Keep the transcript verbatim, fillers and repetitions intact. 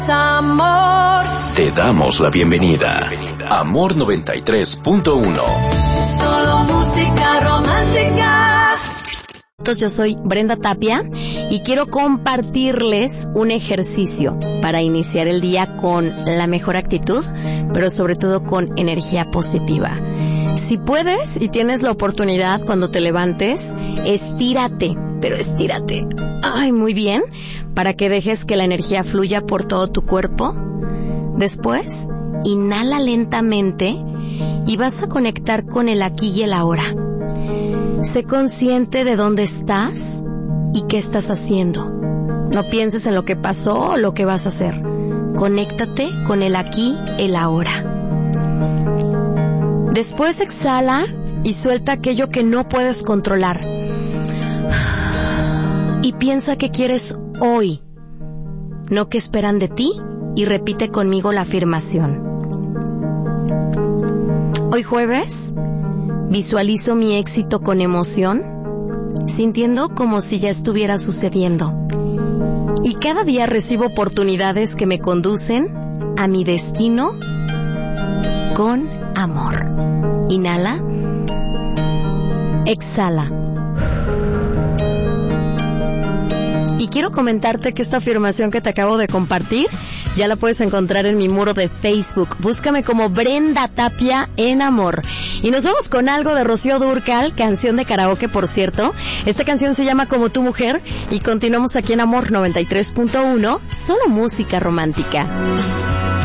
Amor. Te damos la bienvenida. Amor noventa y tres punto uno. Solo música romántica. Yo soy Brenda Tapia y quiero compartirles un ejercicio para iniciar el día con la mejor actitud, pero sobre todo con energía positiva. Si puedes y tienes la oportunidad cuando te levantes, estírate, pero estírate, ay, muy bien, para que dejes que la energía fluya por todo tu cuerpo. Después, inhala lentamente y vas a conectar con el aquí y el ahora. Sé consciente de dónde estás y qué estás haciendo. No pienses en lo que pasó o lo que vas a hacer. Conéctate con el aquí, el ahora. Después exhala y suelta aquello que no puedes controlar. Y piensa qué quieres hoy, no qué esperan de ti, y repite conmigo la afirmación. Hoy jueves, visualizo mi éxito con emoción, sintiendo como si ya estuviera sucediendo. Y cada día recibo oportunidades que me conducen a mi destino con amor. Inhala. Exhala. Y quiero comentarte que esta afirmación que te acabo de compartir ya la puedes encontrar en mi muro de Facebook. Búscame como Brenda Tapia en Amor. Y nos vamos con algo de Rocío Dúrcal, canción de karaoke, por cierto. Esta canción se llama Como tu mujer y continuamos aquí en Amor noventa y tres punto uno, solo música romántica.